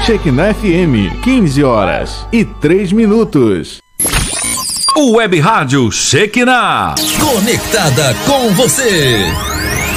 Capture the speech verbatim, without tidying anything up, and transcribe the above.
Shekinah F M, quinze horas e três minutos. O Web Rádio Shekinah. Conectada com você.